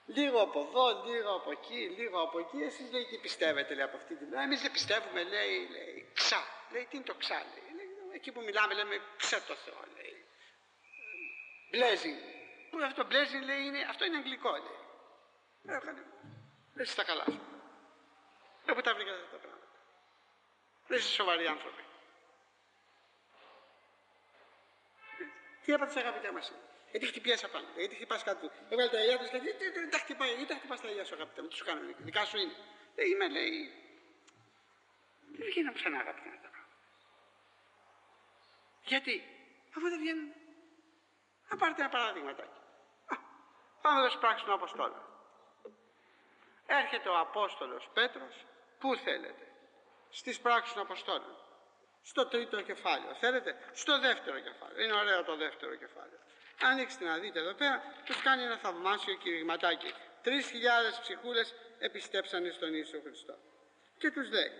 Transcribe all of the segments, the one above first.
Λίγο από εδώ, λίγο από εκεί, λίγο από εκεί. Εσείς λέει τι πιστεύετε, λέει, από αυτή την πλευρά. Εμείς δεν πιστεύουμε, λέει ξά. Λέει τι είναι το ξά, λέει, εκεί που μιλάμε λέμε ξέ το Θεό, λέει. Blessing. Που αυτό blessing, λέει, αυτό είναι αγγλικό, λέει. Έτσι τα καλά σου. Πού τα βρήκατε αυτά τα πράγματα. Δεν είστε σοβαροί άνθρωποι. Τι έπατε αγαπητέ μας. Γιατί χτυπιέσαι απάνω, γιατί χτυπάς κάτω. Έβαλε τα ελιά του και δεν τα χτυπάει, γιατί τα χτυπάς τα ελιά σου αγαπητέ μου, τι σου κάνουν, δικά σου είναι. Είμαι, λέει. Δεν βγαίνουν ξανά αγαπητέ αυτά τα πράγματα. Γιατί, αφού δεν βγαίνουν. Να πάρετε ένα παραδείγματάκι. Πάμε εδώ στις πράξεις των Αποστόλων. Έρχεται ο Απόστολος Πέτρος, πού θέλετε, στις πράξεις των Αποστόλων. Στο τρίτο κεφάλαιο. Θέλετε, στο δεύτερο κεφάλαιο. Είναι ωραίο το δεύτερο κεφάλαιο. Ανοίξτε να δείτε εδώ πέρα, τους κάνει ένα θαυμάσιο κηρυγματάκι. 3.000 ψυχούλες επιστέψανε στον Ιησού Χριστό. Και τους λέει,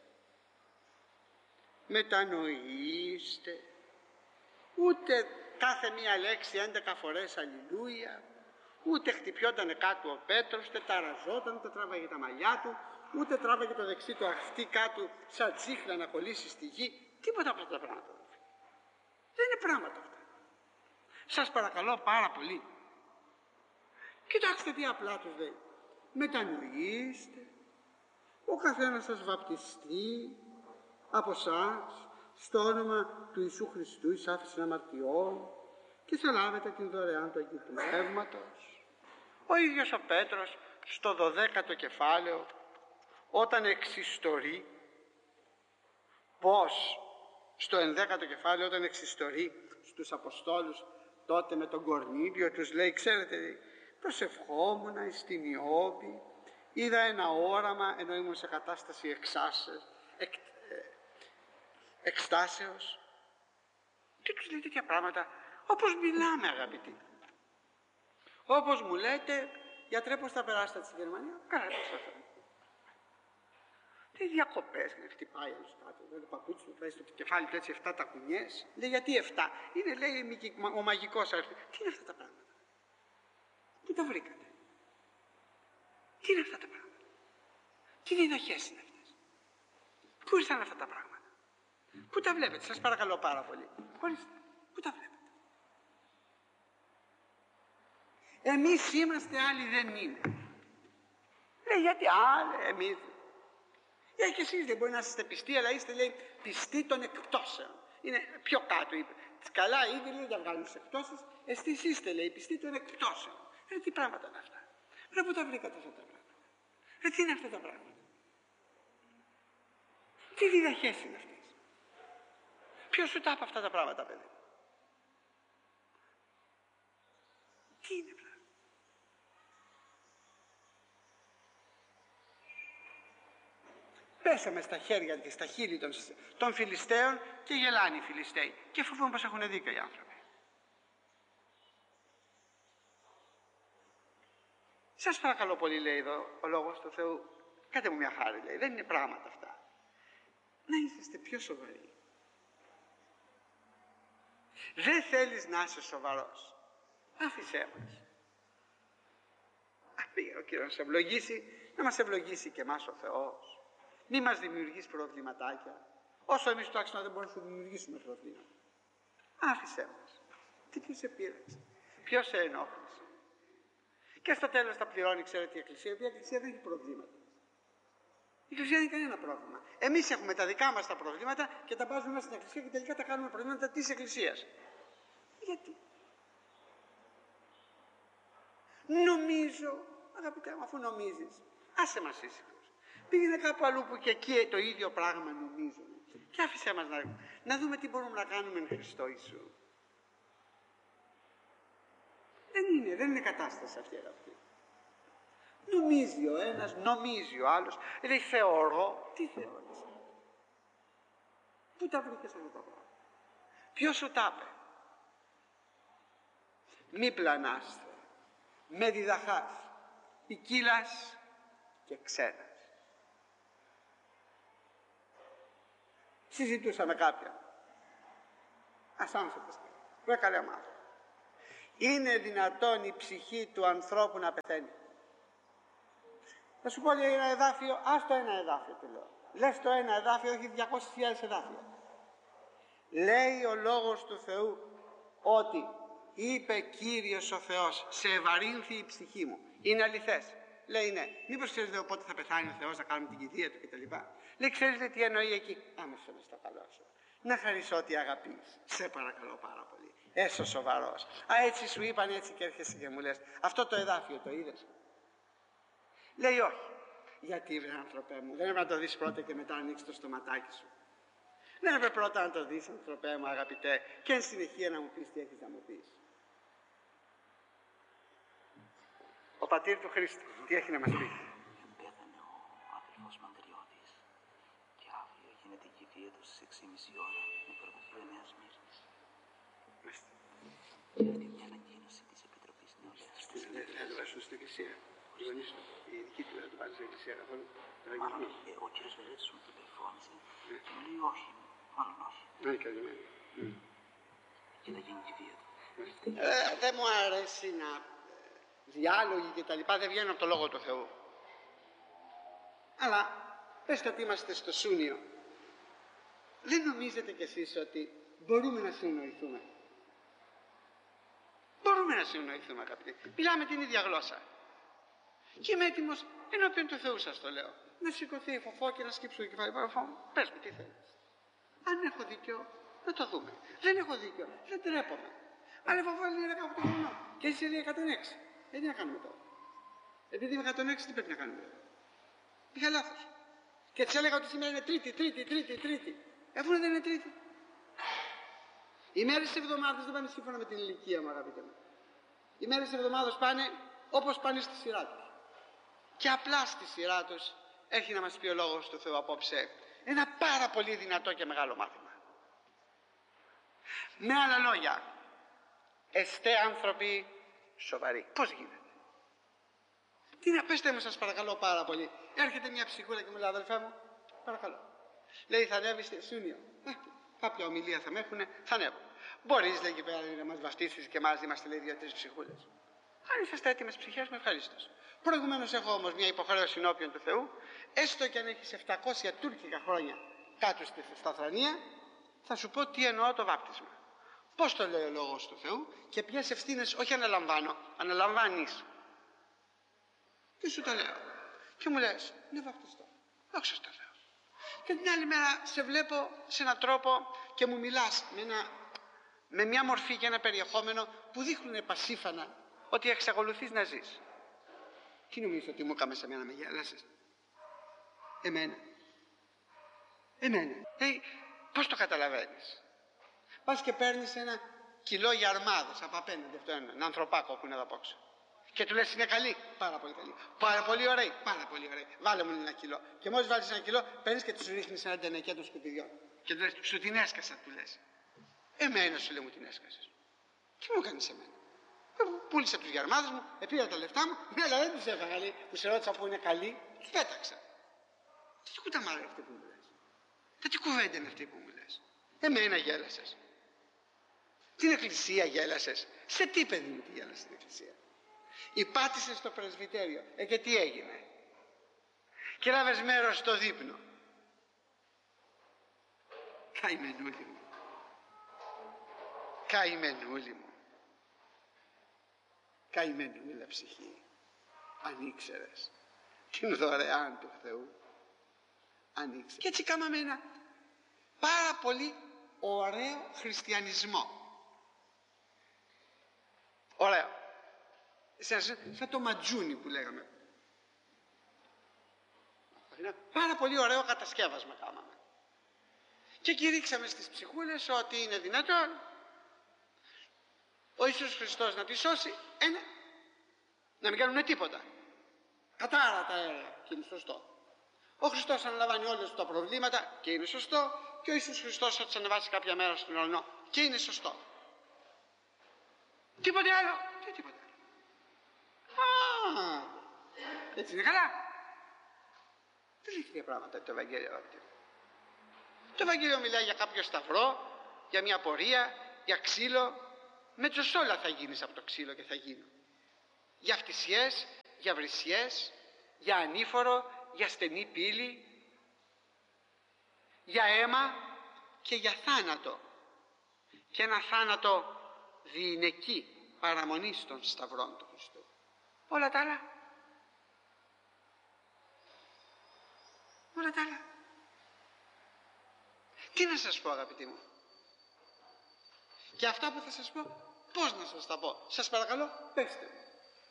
μετανοήστε, ούτε κάθε μία λέξη 11 φορές αλληλούια, ούτε χτυπιόταν κάτω ο Πέτρος, ούτε ταραζόταν, ούτε τράβαγε τα μαλλιά του, ούτε τράβαγε το δεξί του αυτή κάτω σαν τσίχλα να κολλήσει στη γη. Τίποτα από αυτά τα πράγματα. Δεν είναι πράγματα αυτά. Σας παρακαλώ πάρα πολύ. Κοιτάξτε τι απλά τους λέει. Μετανοήστε, ο καθένας σας βαπτιστεί από εσάς στο όνομα του Ιησού Χριστού εις άφησιν αμαρτιών και θα λάβετε την δωρεάν του Αγίου Πνεύματος. Ο ίδιος ο Πέτρος στο 12ο κεφάλαιο, όταν εξιστορεί, πως στο 11ο κεφάλαιο όταν εξιστορεί στους Αποστόλους, τότε με τον Κορνήλιο τους λέει, ξέρετε, προσευχόμουνα εις την Ιώπη, είδα ένα όραμα ενώ ήμουν σε κατάσταση εκστάσεως. Και τους λέει τέτοια πράγματα όπως μιλάμε αγαπητοί. Όπως μου λέτε, γιατρέ, πώς θα περάσετε στη Γερμανία? Καλά, πώς θα φέρω. Τι διακοπές, χτυπάει άλλος κάτω, το παπούτσι του, βάζει στο κεφάλι του έτσι 7 τα κουνιές. Λέει, γιατί 7? Είναι, λέει, ο μαγικός αριθμός. Τι είναι αυτά τα πράγματα? Πού τα βρήκατε? Τι είναι αυτά τα πράγματα? Τι διδαχές είναι αυτές? Πού ήρθαν αυτά τα πράγματα? Πού τα βλέπετε? Σας παρακαλώ πάρα πολύ. Χωρίστε. Πού τα βλέπετε? Εμείς είμαστε, άλλοι δεν είναι. Λέει, γιατί άλλοι, εμείς. Και εσείς δεν μπορεί να είστε πιστοί, αλλά είστε, λέει, πιστοί των εκπτώσεων. Είναι πιο κάτω, είπε. Καλά, ήδη δεν τα βγάλουν στις εκπτώσεις. Εσείς είστε, λέει, πιστοί των εκπτώσεων. Τι πράγματα είναι αυτά? Πού τα βρήκατε αυτά τα πράγματα? Τι είναι αυτά τα πράγματα? Τι διδαχές είναι αυτές? Ποιος σου τα είπε αυτά τα πράγματα, παιδί? Τι είναι αυτά? Πέσαμε στα χέρια και στα χείλη των Φιλιστέων και γελάνε οι Φιλιστέοι και φοβούν πως έχουν δίκιο οι άνθρωποι. Σας παρακαλώ πολύ, λέει εδώ ο λόγος του Θεού, κάντε μου μια χάρη, λέει, δεν είναι πράγματα αυτά. Να είσαστε πιο σοβαροί. Δεν θέλεις να είσαι σοβαρός? Άφησέ μας. Πήγε ο Κύριος να σε ευλογήσει, να μας ευλογήσει και εμάς ο Θεός. Μη μας δημιουργείς προβληματάκια, όσο εμείς τουλάχιστον δεν μπορούμε να σου δημιουργήσουμε προβλήματα. Άφησέ μας. Τι ποιος σε πείραξε? Ποιος σε ενόχλησε? Και στο τέλος τα πληρώνει, ξέρετε, η Εκκλησία, η οποία Εκκλησία δεν έχει προβλήματα. Η Εκκλησία δεν έχει κανένα πρόβλημα. Εμείς έχουμε τα δικά μας τα προβλήματα και τα βάζουμε στην Εκκλησία και τελικά τα κάνουμε προβλήματα της Εκκλησίας. Γιατί? Νομίζω, αγαπητέ μου, αφού νομίζεις, άσε μας ήσυχος. Πήγαινε κάπου αλλού που και εκεί το ίδιο πράγμα νομίζουν. Και άφησέ μας να δούμε τι μπορούμε να κάνουμε με Χριστό Ιησού. Δεν είναι κατάσταση αυτή, αγαπητοί. Νομίζει ο ένας, νομίζει ο άλλος. Λέει, θεωρώ. Τι θεωρείς? Πού τα βρήκες αυτά τα πράγματα? Ποιος σου τα είπε? Μη πλανάστε. Με διδαχάς. Ποικίλας και ξένας. Συζητούσα με κάποιον. Άνθρωπος. Βρε καλέ μάθο. Είναι δυνατόν η ψυχή του ανθρώπου να πεθαίνει? Θα σου πω λέει ένα εδάφιο, ας το ένα εδάφιο του λέω. Λες το ένα εδάφιο, όχι 200.000 εδάφια. Λέει ο Λόγος του Θεού ότι είπε Κύριος ο Θεός, σε ευαρύνθη η ψυχή μου. Είναι αληθές. Λέει ναι. Μήπως ξέρεις λέει, πότε θα πεθάνει ο Θεός να κάνουμε την κηδεία του κτλ. Λέει ξέρεις λέει, τι εννοεί εκεί. Άμεσα μες στο καλό σου. Να χαρίσω ό,τι αγαπείς. Σε παρακαλώ πάρα πολύ. Έσω σοβαρός. Α, έτσι σου είπαν έτσι και έρχεσαι και μου λες. Αυτό το εδάφιο το είδες. Λέει όχι. Γιατί βρε άνθρωπέ μου, δεν έπρεπε να το δεις πρώτα και μετά ανοίξεις το στοματάκι σου. Δεν έπρεπε πρώτα να το δεις άνθρωπέ μου αγαπητέ και εν συνεχεία να μου πεις τι έχεις να μου πεις. Ο πατήρ του Χρήστου, τι έχει να μας πει. Πέθανε ο αδελφός Μαντριώτης και αύριο γίνεται η κηδεία του στις 6:30 ώρα με προτροφείο Νέας Μύρνης. Και αυτή μια ανακοίνωση της Επιτροπής Νεολαίας. Θα το βάζουν στην εκκλησία. Η δική του θα το βάζει στην εκκλησία καθόλου. Μάλλον ο κύριος Βελέτης μου τηλεφώνησε και μου λέει όχι, μάλλον όχι. Ναι, καλημέρα. Και θα γίνει η κηδεία του. Δεν μου αρέσει να διάλογοι και τα λοιπά δεν βγαίνουν από το Λόγο του Θεού. Αλλά πες ότι είμαστε στο Σούνιο. Δεν νομίζετε κι εσείς ότι μπορούμε να συνοηθούμε. Μπορούμε να συνοηθούμε αγαπητοί. Μιλάμε την ίδια γλώσσα. Και είμαι έτοιμος ενώπιον του Θεού σας το λέω. Να σηκωθεί η Φωφό και να σκύψω το κεφάλι. Πες μου τι θέλεις. Αν έχω δίκιο να το δούμε. Δεν έχω δίκιο. Δεν τρέπομαι. Αλλά η Φωφό είναι 18 χρονών και εσύ είναι 106. Τι να κάνουμε τώρα. Επειδή είμαι 106 τι πρέπει να κάνουμε τώρα. Είχα λάθος. Και της έλεγα ότι σήμερα είναι Τρίτη. Αφού δεν είναι Τρίτη. Οι μέρες της εβδομάδας δεν πάνε σύμφωνα με την ηλικία μου αγαπητέ μου. Οι μέρες της εβδομάδας πάνε όπως πάνε στη σειρά τους. Και απλά στη σειρά τους έχει να μας πει ο Λόγος του Θεού απόψε ένα πάρα πολύ δυνατό και μεγάλο μάθημα. Με άλλα λόγια, εστέ άνθρωποι σοβαροί. Πώς γίνεται. Τι να πέστε μου σας παρακαλώ πάρα πολύ. Έρχεται μια ψυχούλα και μου λέει αδελφέ μου, παρακαλώ. Λέει θα ανέβεις στη Σούνιο. Κάποια ομιλία θα με έχουνε, θα ανέβω. Μπορείς λέει εκεί πέρα να μας βαφτίσεις και μαζί είμαστε λέει 2-3 ψυχούλες. Αν είσαστε έτοιμες ψυχές με ευχαρίστως. Προηγουμένως έχω όμως μια υποχρέωση ενώπιον του Θεού, έστω και αν έχεις 700 τουρκικά χρόνια κάτω στα Θρανία, θα σου πω τι εννοώ το βάπτισμα. Πώς το λέει ο Λόγος του Θεού και ποιες ευθύνες όχι αναλαμβάνω, αναλαμβάνεις. Και σου το λέω. Και μου λες, ναι βαπτιστώ. Δόξα τω Θεώ. Και την άλλη μέρα σε βλέπω σε έναν τρόπο και μου μιλάς με μια μορφή και ένα περιεχόμενο που δείχνουν πασίφανα ότι εξακολουθείς να ζεις. Τι νομίζεις ότι μου έκαμε σε μένα με γέλασες. Εμένα. Πώς το καταλαβαίνεις. Πας και παίρνεις ένα κιλό γιαρμάδες από απέναντι αυτό έναν ανθρωπάκο που είναι εδώ απόξω. Και του λες είναι καλή, πάρα πολύ καλή. Πάρα πολύ ωραία, πάρα πολύ ωραία. Βάλε μου ένα κιλό. Και μόλις βάλεις ένα κιλό, παίρνεις και του ρίχνεις ένα τενεκέ των σκουπιδιών. Και του λες, σου την έσκασα, του λες. Εμένα σου λέει μου την έσκασες. Τι μου κάνεις εμένα. Πούλησα τους γιαρμάδες μου, πήρα τα λεφτά μου, ναι, αλλά δεν τους έφαγα. Τους ερώτησα που είναι καλοί, τους πέταξα. Τι κουταμάρα είναι αυτή που μου λες. Τι κουβέντα είναι αυτή που μου λες. Εμένα γέλασες. Την εκκλησία γέλασες. Σε τι παιδί μου τη γέλασες την εκκλησία. Υπάτησες στο πρεσβυτέριο. Και τι έγινε. Και λάβες μέρος στο δείπνο. Καημενούλη μου. Καημενούλη μου. Καημενούλα ψυχή. Αν ήξερες την δωρεάν του Θεού. Αν ήξερες. Και έτσι κάναμε ένα πάρα πολύ ωραίο χριστιανισμό. Ωραίο. Σαν το ματζούνι που λέγαμε. Πάρα πολύ ωραίο κατασκεύασμα κάναμε. Και κηρύξαμε στις ψυχούλες ότι είναι δυνατόν ο Ιησούς Χριστός να τη σώσει, να μην κάνουν τίποτα. Κατάρα τα έργα και είναι σωστό. Ο Χριστός αναλαμβάνει όλες τα προβλήματα και είναι σωστό. Και ο Ιησούς Χριστός θα τους ανεβάσει κάποια μέρα στον ουρανό και είναι σωστό. Τίποτε άλλο. Τι τίποτε άλλο. Έτσι είναι καλά. Δεν λέει τέτοια πράγματα το Ευαγγέλιο. Το Ευαγγέλιο μιλάει για κάποιο σταυρό, για μια πορεία, για ξύλο. Με τζοσόλα θα γίνεις από το ξύλο και θα γίνω. Για φτισιές, για βρυσιές, για ανήφορο, για στενή πύλη, για αίμα και για θάνατο. Και ένα θάνατο διηνεκή παραμονής των σταυρών του Χριστού. Όλα τα άλλα. Όλα τα άλλα. Τι να σας πω, αγαπητοί μου. Και αυτά που θα σας πω, πώς να σας τα πω. Σας παρακαλώ, πέστε μου.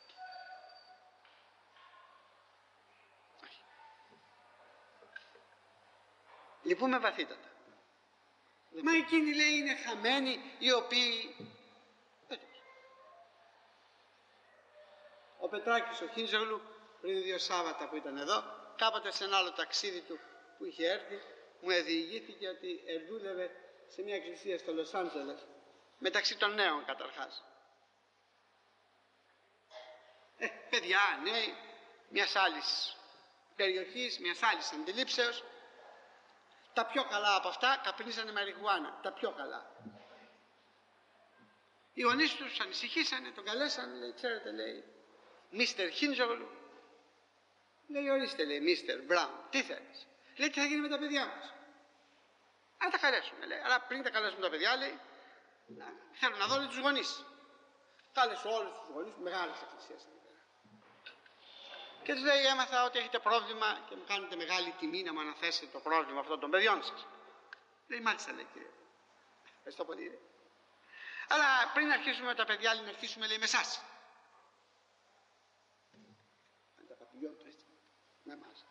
Λυπούμε βαθύτατα. Μα εκείνοι, λέει, είναι χαμένοι οι οποίοι... Ο Πετράκης ο Χίνζογλου πριν 2 Σάββατα που ήταν εδώ, κάποτε σε ένα άλλο ταξίδι του που είχε έρθει, μου διηγήθηκε ότι δούλευε σε μια εκκλησία στο Λος Άντζελες, μεταξύ των νέων καταρχάς. Παιδιά, νέοι, μιας άλλης περιοχής, μιας άλλης αντιλήψεως. Τα πιο καλά από αυτά καπνίζανε μαριχουάνα, τα πιο καλά. Οι γονείς τους ανησυχήσανε, τον καλέσανε, λέει, ξέρετε, λέει, Μίστερ Χίνζογλου. Λέει, ορίστε, λέει, Μίστερ Μπράουν, τι θέλεις. Λέει, τι θα γίνει με τα παιδιά μας. Αν τα καλέσουμε, λέει, αλλά πριν τα καλέσουμε τα παιδιά, λέει, θέλω να δω, λέει, τους γονείς. Κάλεσε όλους τους γονείς, μεγάλες εκκλησίες. Και τους λέει, έμαθα ότι έχετε πρόβλημα και μου κάνετε μεγάλη τιμή να μου αναθέσετε το πρόβλημα αυτών των παιδιών σας. Λέει, μάλιστα, λέει, κύριε. Ευχαριστώ πολύ, λέει. Αλλά πριν αρχίσουμε με τα παιδιά, λέει, να αρχίσουμε, λέει, με εσάς. Τα παπηλιών του, έτσι, με εμάς.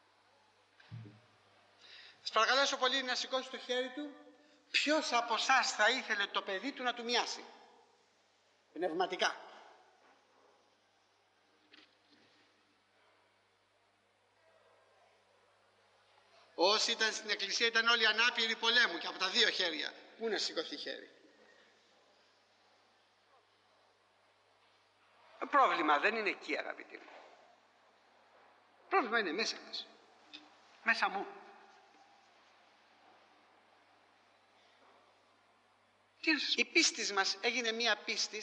Σας παρακαλέσω πολύ να σηκώσει το χέρι του. Ποιος από εσάς θα ήθελε το παιδί του να του μοιάσει πνευματικά. Όσοι ήταν στην εκκλησία ήταν όλοι ανάπηροι πολέμου και από τα 2 χέρια. Πού να σηκωθεί χέρι. Το πρόβλημα δεν είναι εκεί, αγαπητοί μου. Το πρόβλημα είναι μέσα μας. Μέσα μου. Η πίστη μας έγινε μία πίστη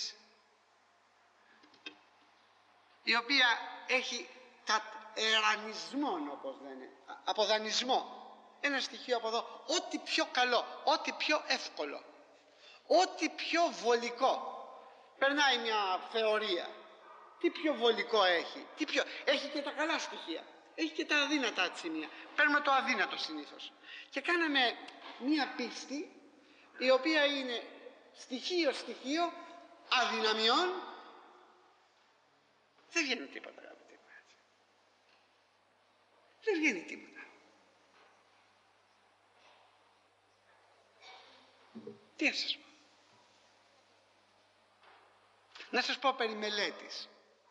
η οποία έχει ερανισμό, όπως λένε, αποδανισμό. Ένα στοιχείο από εδώ, ό,τι πιο καλό, ό,τι πιο εύκολο, ό,τι πιο βολικό. Περνάει μια θεωρία. Τι πιο βολικό έχει, έχει και τα καλά στοιχεία, έχει και τα αδύνατα της σημεία. Παίρνουμε το αδύνατο συνήθως. Και κάναμε μια πίστη η οποία είναι στοιχείο αδυναμιών. Δεν βγαίνει τίποτα, αγαπητοί μου. Δεν βγαίνει τίποτα. Τι να σας πω. Να σας πω περί μελέτης.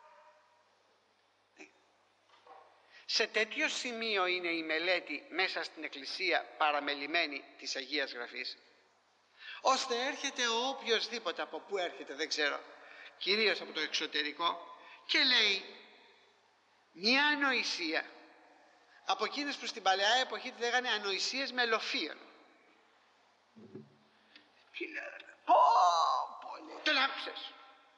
Σε τέτοιο σημείο είναι η μελέτη μέσα στην Εκκλησία παραμελημένη της Αγίας Γραφής, ώστε έρχεται ο οποιοσδήποτε, από πού έρχεται δεν ξέρω, κυρίως από το εξωτερικό, και λέει μια ανοησία από εκείνες που στην παλαιά εποχή τη λέγανε ανοησίες μελοφίων. Και λέγανε πολύ, το λάμψες.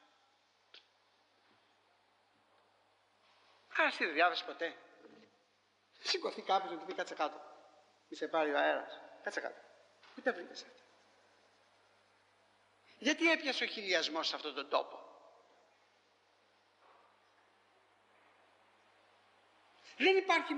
Άρα εσύ δεν διάβασες ποτέ. Σηκωθεί κάποιος να του πει κάτσε κάτω, μη σε πάρει ο αέρας, κάτσε κάτω. Πού τα βρήκες αυτά. Γιατί έπιασε ο χιλιασμός σε αυτόν τον τόπο. Δεν υπάρχει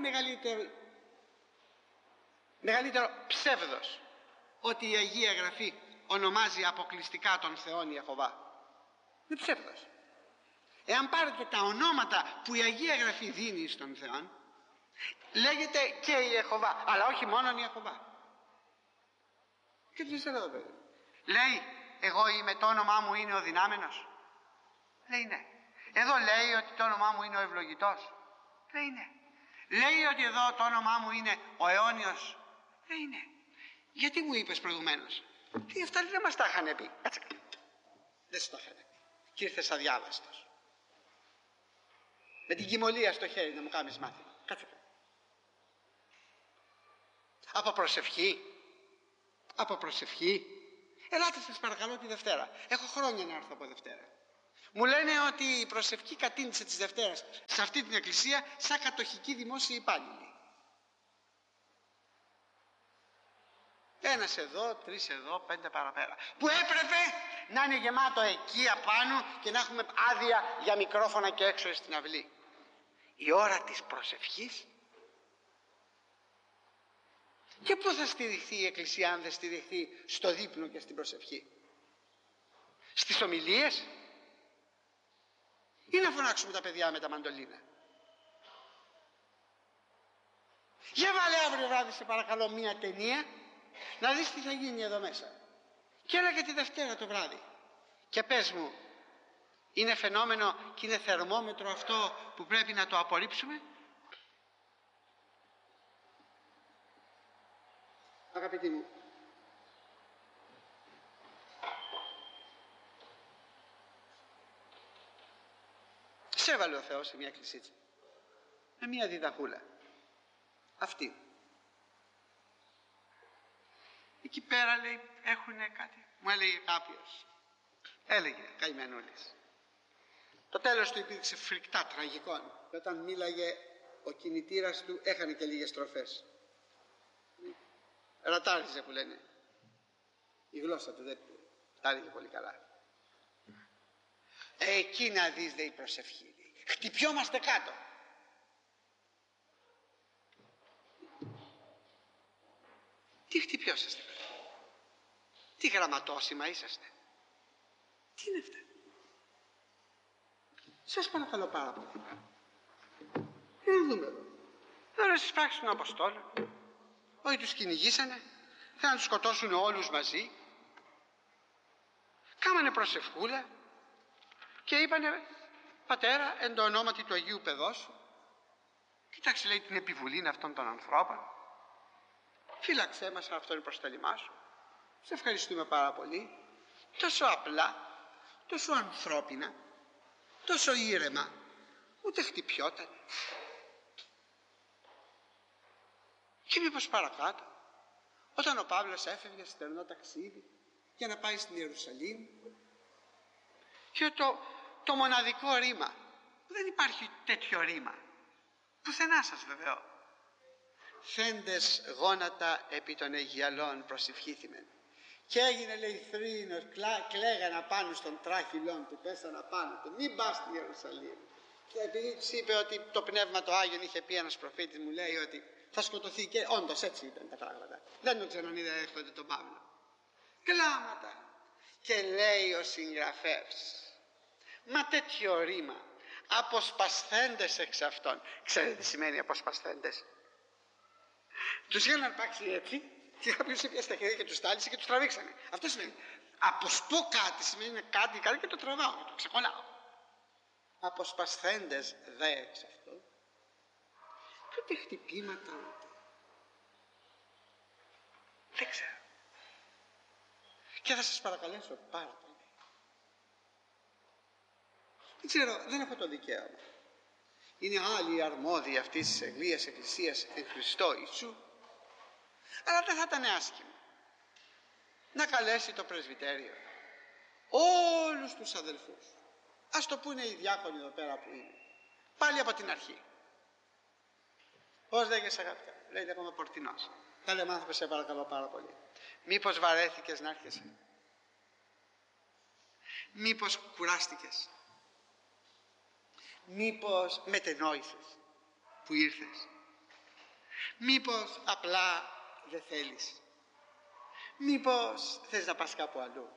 μεγαλύτερο ψεύδος ότι η Αγία Γραφή ονομάζει αποκλειστικά τον Θεόν Ιεχωβά. Είναι ψεύδος. Εάν πάρετε τα ονόματα που η Αγία Γραφή δίνει στον Θεό, λέγεται και η Ιεχωβά, αλλά όχι μόνο η Ιεχωβά. Και τι εδώ, παιδί. Λέει, εγώ είμαι, το όνομά μου είναι ο δυνάμενος. Λέει ναι. Εδώ λέει ότι το όνομά μου είναι ο ευλογητός. Λέει ναι. Λέει ότι εδώ το όνομά μου είναι ο αιώνιος. Λέει ναι. Γιατί μου είπες προηγουμένως. Τι αυτά δεν μας τα είχαν πει. Κάτσε κάτω. Δεν σου τα είχαν πει. Και ήρθες αδιάβαστος. Με την κοιμωλία στο χέρι να μου κάνεις μάθημα. Κάτσε κάτω. Από προσευχή. Ελάτε σας παρακαλώ τη Δευτέρα. Έχω χρόνια να έρθω από Δευτέρα. Μου λένε ότι η προσευχή κατήνησε της Δευτέρας σε αυτή την εκκλησία σαν κατοχική δημόσια υπάλληλη. Ένας εδώ, 3 εδώ, 5 παραπέρα. Που έπρεπε να είναι γεμάτο εκεί απάνω και να έχουμε άδεια για μικρόφωνα και έξω στην αυλή. Η ώρα της προσευχής. Και πού θα στηριχθεί η εκκλησία αν δεν στηριχθεί στο δείπνο και στην προσευχή? Στις ομιλίες? Ή να φωνάξουμε τα παιδιά με τα μαντολίνα? Για βάλε αύριο βράδυ σε παρακαλώ μια ταινία να δεις τι θα γίνει εδώ μέσα. Και έλα και τη Δευτέρα το βράδυ. Και πες μου, είναι φαινόμενο και είναι θερμόμετρο αυτό που πρέπει να το απορρίψουμε? Αγαπητοί μου, σε έβαλε ο Θεός σε μια εκκλησίτσα με μια διδαχούλα αυτή. Εκεί πέρα λέει έχουνε κάτι, μου έλεγε κάποιος, έλεγε καημενούλης. Το τέλος του υπήρξε φρικτά τραγικό και όταν μίλαγε ο κινητήρας του έχανε και λίγες στροφές. Ρατάριζε που λένε. Η γλώσσα του δεν τα έλεγε πολύ καλά. Εκεί να δεις δε η προσευχή. Χτυπιόμαστε κάτω. Τι χτυπιόσαστε? Τι γραμματόσημα είσαστε? Τι είναι αυτά? Σας παρακαλώ πάρα πολύ. Να δούμε εδώ. Τώρα στις πράξεις των Αποστόλων. Όχι τους κυνηγήσανε. Θέλουν να τους σκοτώσουν όλους μαζί. Κάμανε προσευχούλα. Και είπανε πατέρα εν το ονόματι του Αγίου Παιδός. Κοίταξε λέει την επιβουλή αυτών των ανθρώπων. Φύλαξέ μας, αυτό είναι προστέλημά σου. Σε ευχαριστούμε πάρα πολύ. Τόσο απλά, τόσο ανθρώπινα, τόσο ήρεμα, ούτε χτυπιόταν. Και μήπως παρακάτω, όταν ο Παύλος έφευγε στερνό ταξίδι για να πάει στην Ιερουσαλήμ, και το μοναδικό ρήμα, δεν υπάρχει τέτοιο ρήμα, πουθενά σας βεβαιώ. Φέντες γόνατα επί των Αιγιαλών προσευχήθημεν. Και έγινε λέει θρήνος, κλαίγαν απάνω στον τράχυλόν του, πέσαν απάνω του, μην πας στην Ιερουσαλήμ. Και επειδή τους είπε ότι το Πνεύμα το Άγιον είχε πει ένας προφήτης, μου λέει ότι θα σκοτωθεί, και όντως έτσι ήταν τα πράγματα. Δεν το ξαναείδα έρχονται τον Παύλο. Κλάματα. Και λέει ο συγγραφέας, μα τέτοιο ρήμα, αποσπασθέντες εξ αυτών. Ξέρετε τι σημαίνει αποσπασθέντες? Τους είχαν αρπάξει έτσι και κάποιος έπιασε τα χέρια και τους τάλισε και τους τραβήξανε. Αυτό σημαίνει. Αποσπώ κάτι σημαίνει κάτι και το τραβάω και το ξεκολλάω. Αποσπασθέντες δε εξ αυτών. Ούτε χτυπήματα ούτε. Δεν ξέρω. Και θα σας παρακαλέσω πάρα πολύ. Δεν ξέρω, δεν έχω το δικαίωμα. Είναι άλλοι οι αρμόδιοι αυτής της Αγίας Εκκλησίας εν Χριστώ Ιησού. Αλλά δεν θα ήταν άσχημο να καλέσει το πρεσβυτέριο όλους τους αδελφούς. Ας το πούνε οι διάκονοι εδώ πέρα που είναι. Πάλι από την αρχή. Πώς λέγεσαι αγαπητέ? Λέει λέγομαι Πορτινός. Θα λέμε άνθρωπο σε παρακαλώ πάρα πολύ. Μήπως βαρέθηκες να έρχεσαι? Μήπως κουράστηκες? Μήπως μετενόησες που ήρθες? Μήπως απλά δεν θέλεις? Μήπως θες να πας κάπου αλλού?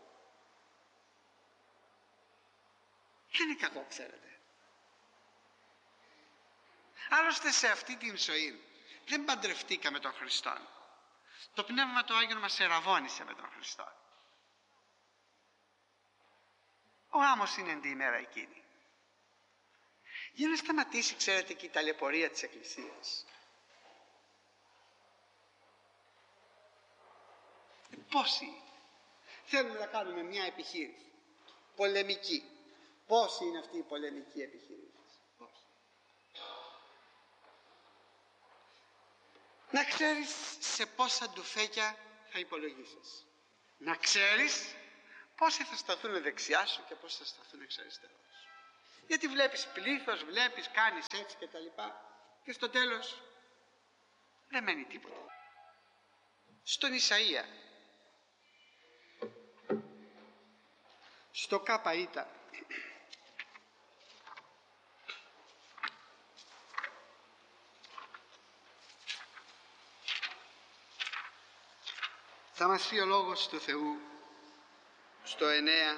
Δεν είναι κακό, ξέρετε. Άλλωστε σε αυτή την ζωή δεν παντρευτήκαμε τον Χριστό. Το Πνεύμα το Άγιον μας εραβώνησε με τον Χριστό. Ο γάμος είναι τη ημέρα εκείνη. Για να σταματήσει, ξέρετε, και η ταλαιπωρία της Εκκλησίας. Πόσοι θέλουμε να κάνουμε μια επιχείρηση πολεμική? Πόσοι είναι αυτή η πολεμική επιχείρηση? Πόσοι? Να ξέρεις σε πόσα ντουφέκια θα υπολογίσεις. Να ξέρεις πόσοι θα σταθούν δεξιά σου και πόσοι θα σταθούν εξ αριστερός σου. Γιατί βλέπεις πλήθος, βλέπεις, κάνεις έτσι και τα λοιπά και στο τέλος δεν μένει τίποτα. Στον Ισαΐα, στο ΚΑΠΑΙΤΑ, θα μας πει ο Λόγος του Θεού στο 9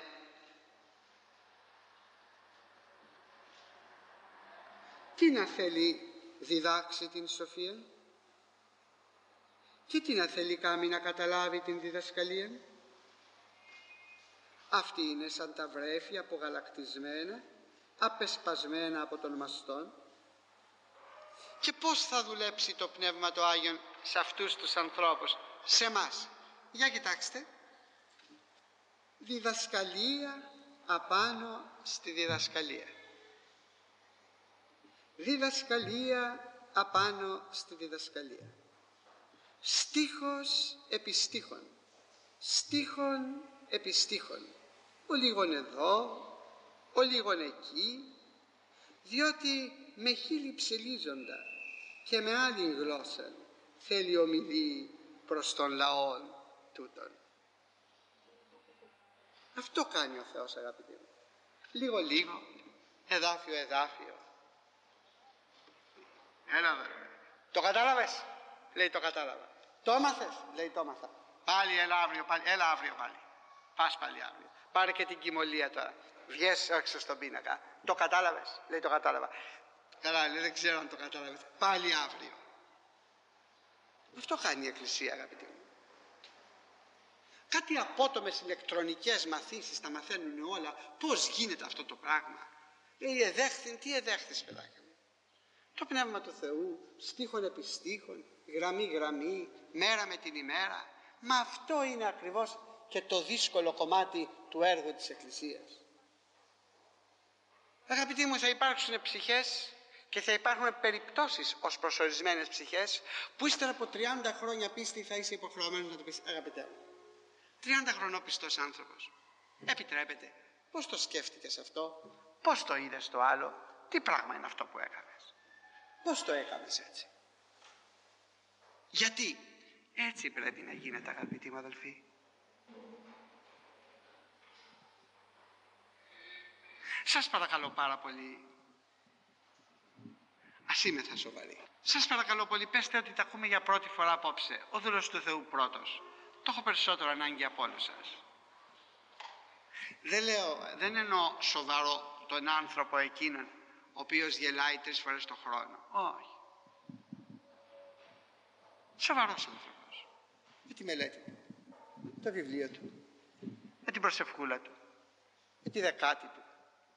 τι να θέλει διδάξει την σοφία και τι να θέλει κάμει να καταλάβει την διδασκαλία. Αυτή είναι σαν τα βρέφη απογαλακτισμένα, απεσπασμένα από τον μαστόν. Και πώς θα δουλέψει το Πνεύμα το Άγιον σε αυτούς τους ανθρώπους, σε εμάς? Για κοιτάξτε, διδασκαλία απάνω στη διδασκαλία. Διδασκαλία απάνω στη διδασκαλία. Στίχος επί στίχων, στίχων επί στίχων, ο λίγον εδώ, ο λίγον εκεί, διότι με χείλη ψελίζοντα και με άλλη γλώσσα θέλει ομιλεί προς τον λαό τούτον. Αυτό κάνει ο Θεός, αγαπητοί μου. Λίγο λίγο, εδάφιο εδάφιο. Έλα βέβαια. Το κατάλαβες? Λέει το κατάλαβα. Το έμαθες? Λέει το έμαθα. Πάλι έλα αύριο πάλι. Έλα αύριο πάλι. Πας πάλι αύριο. Πάρε και την κοιμωλία τώρα. Βγες έξω στον πίνακα. Το κατάλαβες? Λέει το κατάλαβα. Καλά, λέει, δεν ξέρω αν το κατάλαβες. Πάλι αύριο. Αυτό κάνει η Εκκλησία, αγαπητοί μου. Κάτι απότομες ηλεκτρονικές μαθήσεις τα μαθαίνουν όλα. Πώς γίνεται αυτό το πράγμα? Λέει εδέχθην, τι εδέχθης παιδάκια μου? Το Πνεύμα του Θεού, στίχον επί στίχον, γραμμή γραμμή, μέρα με την ημέρα. Μα αυτό είναι ακριβώς και το δύσκολο κομμάτι του έργου της Εκκλησίας. Αγαπητοί μου, θα υπάρξουν ψυχές και θα υπάρχουν περιπτώσεις ως προσορισμένες ψυχές που ύστερα από 30 χρόνια πίστη θα είσαι υποχρεωμένος να το πεις. Αγαπητέ μου, 30 χρονών πιστός άνθρωπος, επιτρέπεται? Πώς το σκέφτηκες αυτό? Πώς το είδες το άλλο? Τι πράγμα είναι αυτό που έκανες? Πώς το έκανες έτσι? Γιατί έτσι πρέπει να γίνεται, αγαπητοί μου αδελφοί. Σας παρακαλώ πάρα πολύ, ας είμεθα σοβαροί. Σας παρακαλώ πολύ, πέστε ότι τα ακούμε για πρώτη φορά απόψε. Ο δούλος του Θεού πρώτος. Το έχω περισσότερο ανάγκη από όλους σας. Δεν εννοώ σοβαρό τον άνθρωπο εκείνον ο οποίος γελάει 3 φορές το χρόνο. Όχι. Σοβαρός άνθρωπος. Με τη μελέτη του, το βιβλίο του, με την προσευχούλα του, με τη δεκάτη του,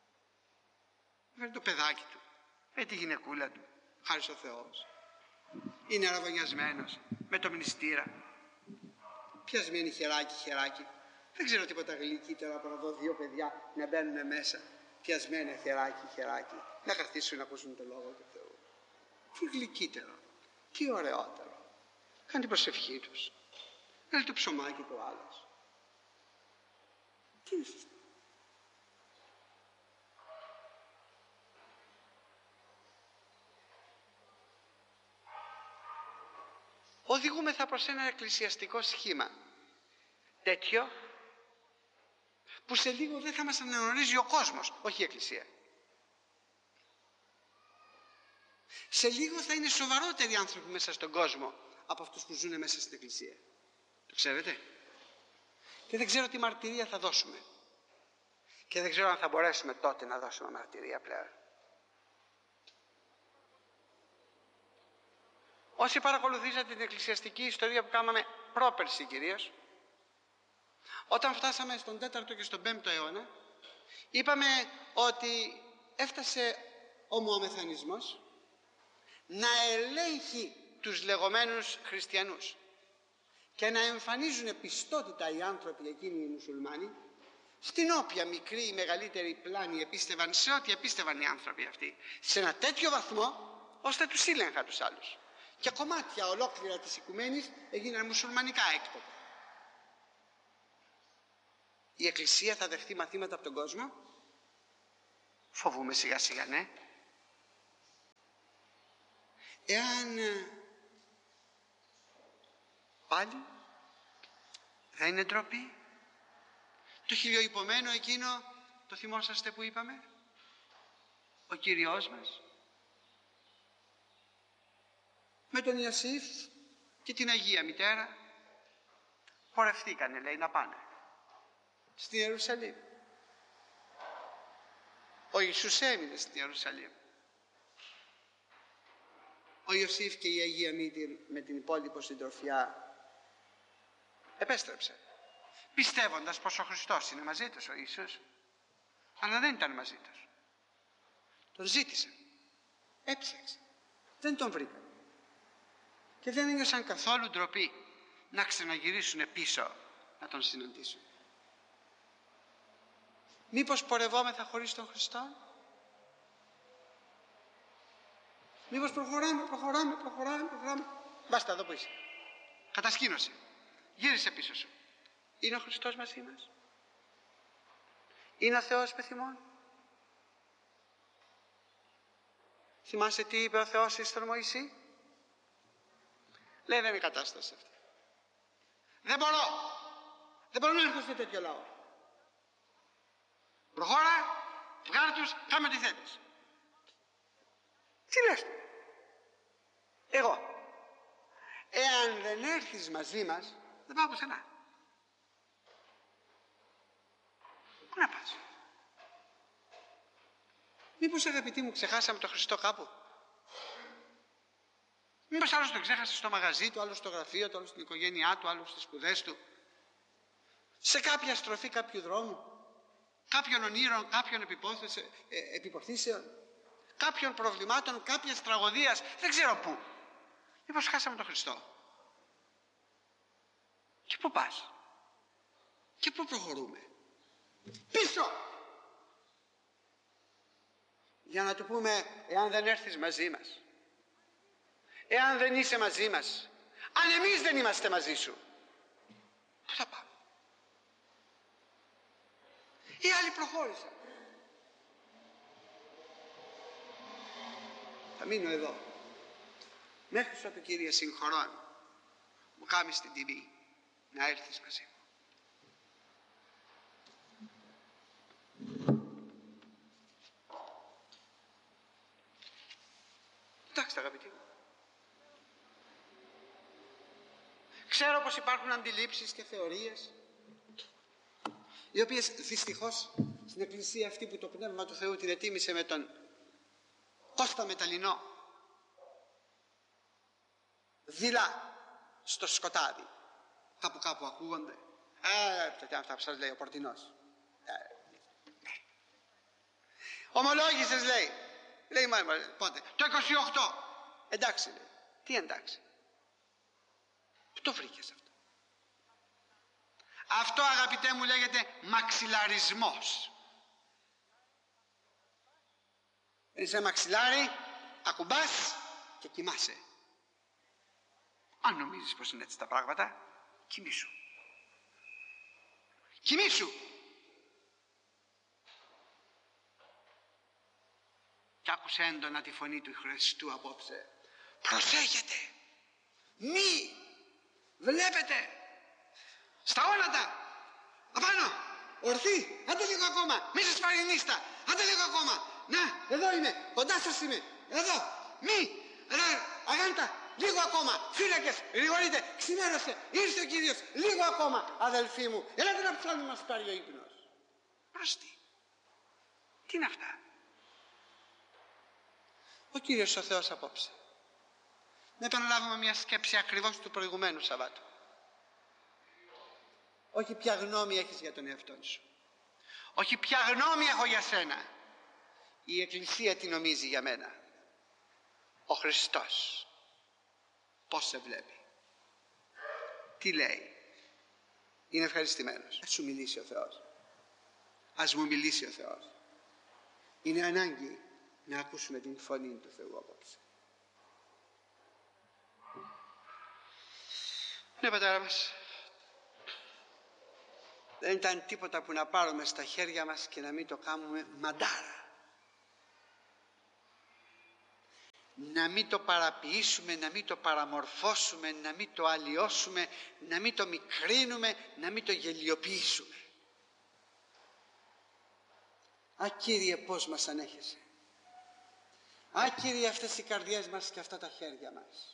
με το παιδάκι του, με τη γυναικούλα του, χάρη ο Θεός. Είναι αραβωνιασμένος με το μνηστήρα, πιασμένοι χεράκι. Δεν ξέρω τίποτα γλυκύτερο από να δω 2 παιδιά να μπαίνουν μέσα, πιασμένα χεράκι, να καθίσουν να ακούσουν το Λόγο του Θεού. Τι γλυκύτερο, τι ωραιότερο. Κάνει την προσευχή τους, κάνει το ψωμάκι του άλλος. Τι είναι αυτό? Οδηγούμεθα προς ένα εκκλησιαστικό σχήμα τέτοιο που σε λίγο δεν θα μας αναγνωρίζει ο κόσμος, όχι η Εκκλησία. Σε λίγο θα είναι σοβαρότεροι άνθρωποι μέσα στον κόσμο από αυτούς που ζουν μέσα στην Εκκλησία. Το ξέρετε? Και δεν ξέρω τι μαρτυρία θα δώσουμε. Και δεν ξέρω αν θα μπορέσουμε τότε να δώσουμε μαρτυρία πλέον. Όσοι παρακολουθήσατε την εκκλησιαστική ιστορία που κάναμε πρόπερση κυρίως, όταν φτάσαμε στον 4ο και στον 5ο αιώνα, είπαμε ότι έφτασε ο ομομεθανισμός να ελέγχει τους λεγόμενους χριστιανούς και να εμφανίζουν πιστότητα οι άνθρωποι εκείνοι οι μουσουλμάνοι, στην όποια μικρή ή μεγαλύτερη πλάνη επίστευαν, σε ό,τι επίστευαν οι άνθρωποι αυτοί, σε ένα τέτοιο βαθμό ώστε τους ήλεγχαν τους άλλους. Και κομμάτια ολόκληρα της οικουμένης έγιναν μουσουλμανικά έκτοτε. η Εκκλησία θα δεχτεί μαθήματα από τον κόσμο? Φοβούμαι σιγά σιγά, ναι. Εάν πάλι δεν είναι ντροπή το χιλιοϊπωμένο εκείνο, το θυμόσαστε που είπαμε, ο Κύριος μας με τον Ιωσήφ και την Αγία Μητέρα πορευθήκανε, λέει, να πάνε στην Ιερουσαλήμ. Ο Ιησούς έμεινε στην Ιερουσαλήμ. Ο Ιωσήφ και η Αγία Μήτηρ με την υπόλοιπη συντροφιά επέστρεψε, πιστεύοντας πως ο Χριστός είναι μαζί τους, ο Ιησούς, αλλά δεν ήταν μαζί τους. Τον ζήτησαν, έψαξαν, δεν τον βρήκαν και δεν ένιωσαν καθόλου ντροπή να ξαναγυρίσουν πίσω να τον συναντήσουν. Μήπως πορευόμεθα χωρίς τον Χριστό? Μήπως προχωράμε? Μπάστα, εδώ που είσαι. Κατασκήνωσε. Γύρισε πίσω σου. Είναι ο Χριστός μαζί μας? Είναι ο Θεός πεθυμών? Θυμάσαι τι είπε ο Θεός στον Μωυσή? Λέει, δεν είναι κατάσταση αυτή. Δεν μπορώ να έρθω σε τέτοιο λαό. Προχώρα, βγάλε τους, κάμε τι θέλεις. Τι λες του? Εγώ, εάν δεν έρθεις μαζί μας, δεν πάω πουθενά. Πού να πας? Μήπως, αγαπητοί μου, ξεχάσαμε τον Χριστό κάπου? Μήπως άλλος τον ξέχασε στο μαγαζί του, άλλος στο γραφείο του, άλλος στην οικογένειά του, άλλος στις σπουδές του, σε κάποια στροφή κάποιου δρόμου, κάποιων ονείρων, κάποιων επιποθήσεων, κάποιων προβλημάτων, κάποιας τραγωδίας, δεν ξέρω πού. Μήπως χάσαμε τον Χριστό? Και πού πας? Και πού προχωρούμε? Πίσω! Για να του πούμε, εάν δεν έρθεις μαζί μας, εάν δεν είσαι μαζί μας, αν εμείς δεν είμαστε μαζί σου, πού θα πάμε? Οι άλλοι προχώρησαν. Θα μείνω εδώ μέχρι ότου, Κύριε, συγχωρών μου κάμεις την τιμή να έρθεις μαζί μου. Κοιτάξτε, αγαπητοί μου, ξέρω πως υπάρχουν αντιλήψεις και θεωρίες οι οποίες δυστυχώς στην εκκλησία αυτή που το Πνεύμα του Θεού την ετοίμησε με τον Κώστα Μεταλλινό, δειλά στο σκοτάδι, κάπου ακούγονται. Αυτά που σας λέει ο Πορτινός. Ομολόγησες, λέει πότε? Το 28. Εντάξει, λέει. Τι εντάξει? Πού το βρήκες αυτό? Αυτό, αγαπητέ μου, λέγεται μαξιλαρισμός. Είσαι μαξιλάρι, ακουμπάς και κοιμάσαι. Αν νομίζεις πως είναι έτσι τα πράγματα, κοιμήσου. Κι άκουσε έντονα τη φωνή του Χριστού απόψε. Προσέχετε! Μη βλέπετε! Στα όνατα! Απάνω! Ορθή! Άντε λίγο ακόμα! Μη σας πάρει νύστα! Άντε λίγο ακόμα! Να! Εδώ είμαι! Κοντά σας είμαι! Εδώ! Μη! Αγάντα! Λίγο ακόμα! Φύλακες! Γρηγορείτε! Ξημέρωσε! Ήρθε ο Κύριος! Λίγο ακόμα! Αδελφοί μου! Ελάτε να ψώνει μας πάρει ο ύπνος! Πρόστη! Τι είναι αυτά? Ο Κύριος ο Θεός απόψε. Να επαναλάβουμε μια σκέψη ακριβώς του προηγουμένου Σαββάτου. Όχι ποια γνώμη έχεις για τον εαυτό σου. Όχι ποια γνώμη έχω για σένα. Η Εκκλησία τι νομίζει για μένα. Ο Χριστός πώς σε βλέπει. Τι λέει. Είναι ευχαριστημένος. Ας σου μιλήσει ο Θεός. Ας μου μιλήσει ο Θεός. Είναι ανάγκη να ακούσουμε την φωνή του Θεού απόψε. Ναι, Πατέρα μας, Δεν ήταν τίποτα που να πάρουμε στα χέρια μας και να μην το κάνουμε μαντάρα. Να μην το παραποιήσουμε, να μην το παραμορφώσουμε, να μην το αλλοιώσουμε, να μην το μικρύνουμε, να μην το γελιοποιήσουμε. Α, Κύριε, πώς μας ανέχεσαι. Α, Κύριε, αυτές οι καρδιές μας και αυτά τα χέρια μας.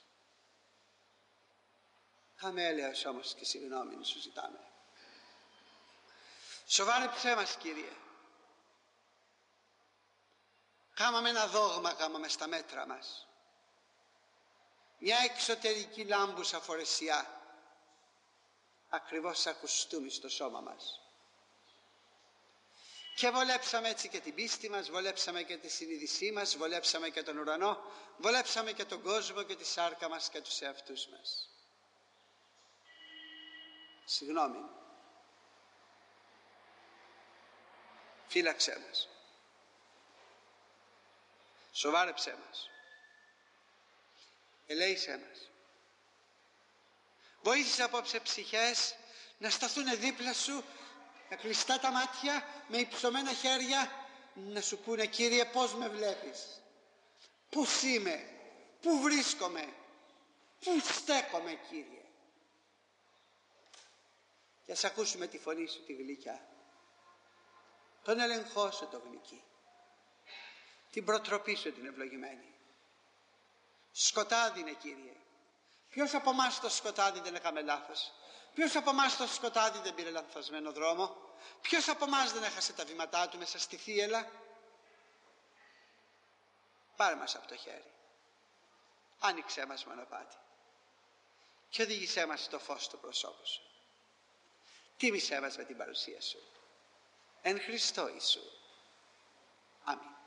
Χάμε έλεος όμως και συγγνώμη σου ζητάμε. Σοβάρεψέ μας, Κύριε. Κάμαμε ένα δόγμα, κάμαμε στα μέτρα μας. Μια εξωτερική λάμπουσα φορεσιά, ακριβώς σαν κουστούμι στο σώμα μας. Και βολέψαμε έτσι και την πίστη μας, βολέψαμε και τη συνείδησή μας, βολέψαμε και τον ουρανό, βολέψαμε και τον κόσμο και τη σάρκα μας και τους εαυτούς μας. Συγγνώμη. Φύλαξέ μας. Σοβάρεψέ μας. Ελέησέ μας. Βοήθησε απόψε ψυχές να σταθούν δίπλα σου, με κλειστά τα μάτια, με υψωμένα χέρια, να σου πούνε, Κύριε, πώς με βλέπεις, πώς είμαι, πού βρίσκομαι, πού στέκομαι, Κύριε. Και ας ακούσουμε τη φωνή σου τη γλυκιά, τον έλεγχό σου το γλυκή, την προτροπή σου την ευλογημένη. Σκοτάδι είναι, Κύριε. Ποιος από εμάς το σκοτάδι δεν έκαμε λάθος? Ποιος από εμάς το σκοτάδι δεν πήρε λανθασμένο δρόμο? Ποιος από εμάς δεν έχασε τα βήματά του μέσα στη θύελλα? Πάρε μας από το χέρι, άνοιξέ μας μονοπάτι και οδήγησέ μας στο φως του προσώπου σου. Τίμησέ μας με την παρουσία σου. Εν Χριστώ Ιησού. Αμήν.